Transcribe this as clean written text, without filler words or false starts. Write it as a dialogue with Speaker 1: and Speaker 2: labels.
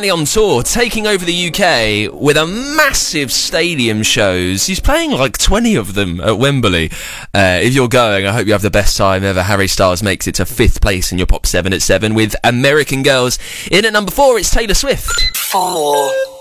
Speaker 1: currently on tour, taking over the UK with a massive stadium shows. He's playing like 20 of them at Wembley. If you're going, I hope you have the best time ever. Harry Styles makes it to 5th place in your Pop 7 at 7 with American Girls. In at number 4, it's Taylor Swift.
Speaker 2: 4.